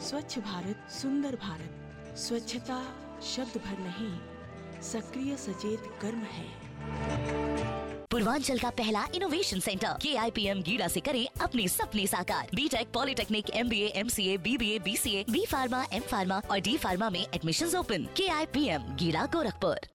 स्वच्छ भारत सुंदर भारत। स्वच्छता शब्द भर नहीं, सक्रिय सचेत कर्म है। पूर्वांचल का पहला इनोवेशन सेंटर KIPM गीड़ा से करें अपने सपने साकार। BTech, polytechnic, MBA, MCA, BBA, BCA, B Pharma, M Pharma और D Pharma में एडमिशंस ओपन। KIPM गीड़ा, गोरखपुर।